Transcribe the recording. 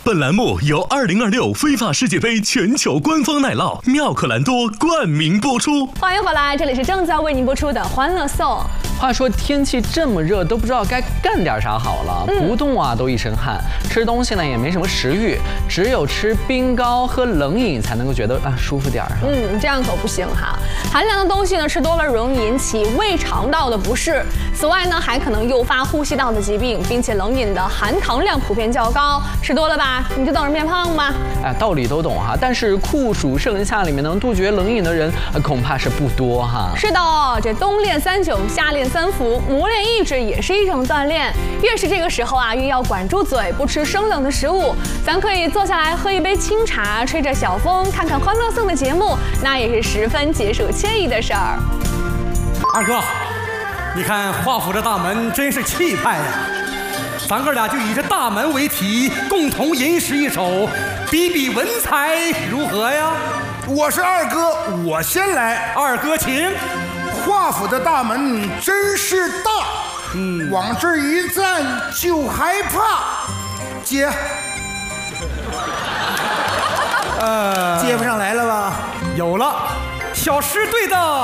本栏目由2026非法世界杯全球官方奶酪妙可蓝多冠名播出。 欢迎回来，这里是正在为您播出的欢乐颂。 话说天气这么热，都不知道该干点啥好了。不动啊，都一身汗；吃东西呢，也没什么食欲，只有吃冰糕、喝冷饮才能够觉得舒服点儿。 这样可不行哈。寒凉的东西呢，吃多了容易引起胃肠道的不适，此外呢，还可能诱发呼吸道的疾病，并且冷饮的含糖量普遍较高，吃多了吧，你就等着变胖吧。 道理都懂哈，但是酷暑盛夏里面能杜绝冷饮的人，恐怕是不多哈。 是的，这冬练3九，夏练3伏，磨练意志也是一种锻炼。越是这个时候啊，越要管住嘴，不吃生冷的食物。咱可以坐下来喝一杯清茶，吹着小风，看看欢乐颂的节目，那也是十分解暑惬意的事儿。 二哥，你看华府这大门真是气派呀！咱哥俩就以这大门为题，共同吟诗一首，比比文采，如何呀？ 我是二哥，我先来。 二哥请。 华府的大门真是大，往这儿一站就害怕。接不上来了吧？ 有了，小诗对的